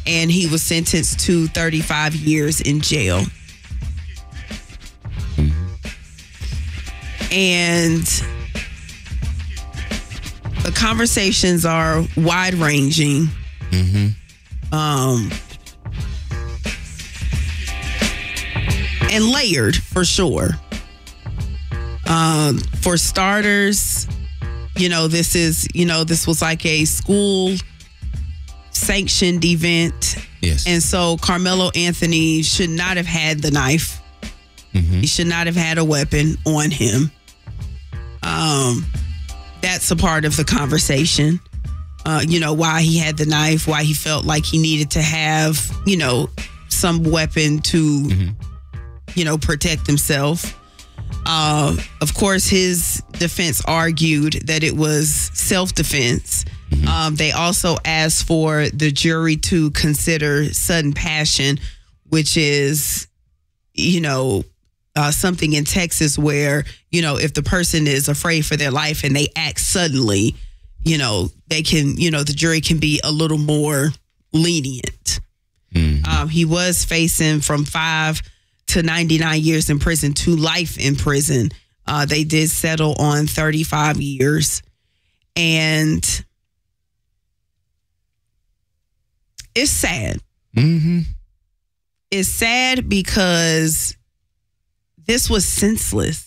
and he was sentenced to 35 years in jail. And the conversations are wide-ranging. And layered, for sure. For starters, this was like a school sanctioned event. Yes. And so Carmelo Anthony should not have had the knife. He should not have had a weapon on him. That's a part of the conversation. Why he had the knife, why he felt like he needed to have, some weapon to, protect himself. Of course, his defense argued that it was self-defense. They also asked for the jury to consider sudden passion, which is, something in Texas where, if the person is afraid for their life and they act suddenly, they can, the jury can be a little more lenient. He was facing from 5 to 99 years in prison to life in prison. They did settle on 35 years. And it's sad. It's sad because this was senseless.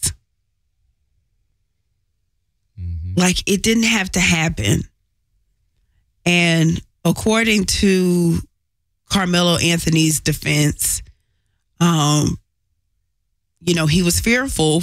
Like, it didn't have to happen. And according to Carmelo Anthony's defense, he was fearful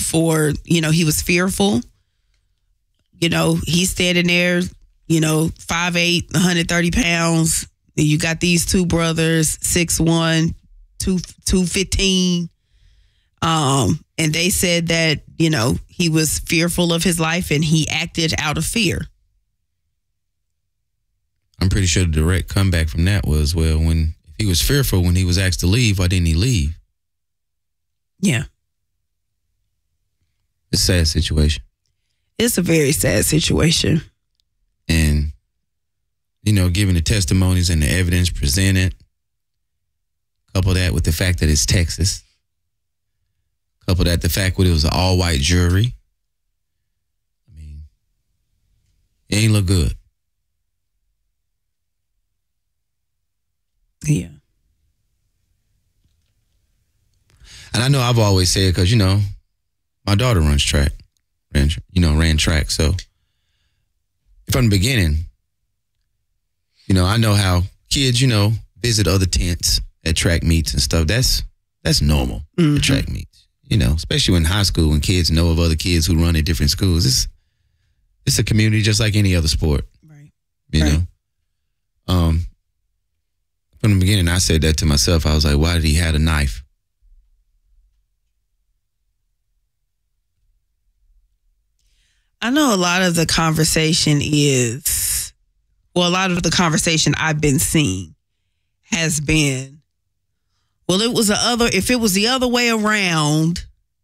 he's standing there, 5'8", 130 pounds. You got these two brothers, 6'1", 215. And they said that, he was fearful of his life and he acted out of fear. I'm pretty sure the direct comeback from that was, if he was fearful when he was asked to leave, why didn't he leave? Yeah. It's a sad situation. It's a very sad situation. And, given the testimonies and the evidence presented, couple that with the fact that it's Texas, couple that the fact that it was an all-white jury, it ain't look good. Yeah. And I know I've always said, because, my daughter runs track, ran track. So from the beginning, I know how kids, visit other tents at track meets and stuff. That's normal at track meets, especially in high school when kids know of other kids who run at different schools. It's a community just like any other sport. Right. You know? From the beginning, I said that to myself. I was like, why did he have a knife? I know a lot of the conversation I've been seeing has been, if it was the other way around,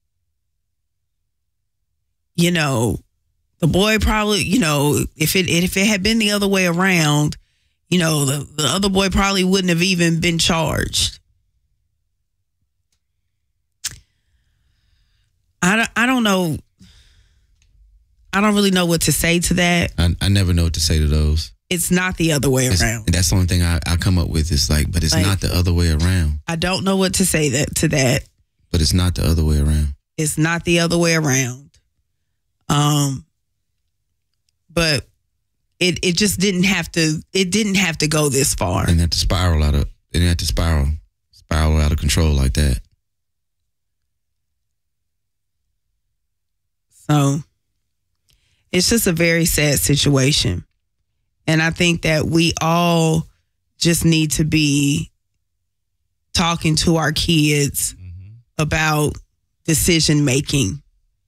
the boy probably, if it had been the other way around, the other boy probably wouldn't have even been charged. I don't know. I don't really know what to say to that. I never know what to say to those. It's not the other way around. That's the only thing I come up with. It's but it's not the other way around. I don't know what to say to that. But it's not the other way around. It's not the other way around. But it just didn't have to. It didn't have to go this far. It didn't have to spiral out of control like that. So it's just a very sad situation. And I think that we all just need to be talking to our kids about decision making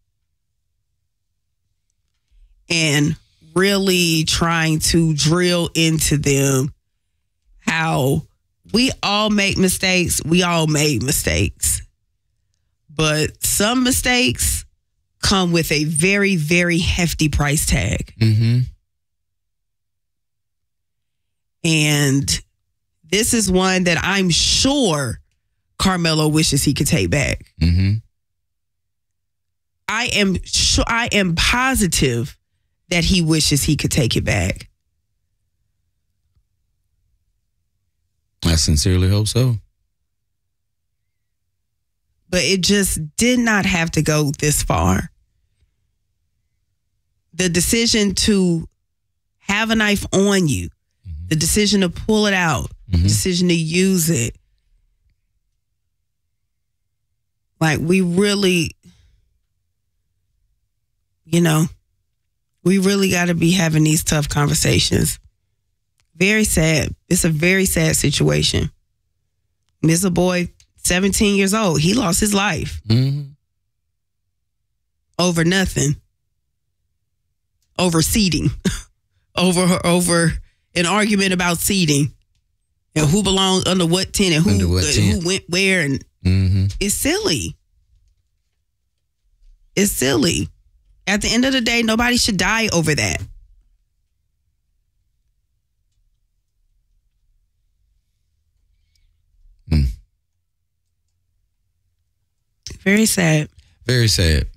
and really trying to drill into them how we all make mistakes. We all made mistakes. But some mistakes come with a very, very hefty price tag. And this is one that I'm sure Carmelo wishes he could take back. Mm-hmm. I am positive that he wishes he could take it back. I sincerely hope so. But it just did not have to go this far. The decision to have a knife on you, the decision to pull it out, the decision to use it. Like, we really, we really got to be having these tough conversations. Very sad. It's a very sad situation. This is a boy, 17 years old. He lost his life over nothing. Over seating. over an argument about seating. And who belonged under what tent and who went where. And it's silly. It's silly. At the end of the day, nobody should die over that. Very sad. Very sad.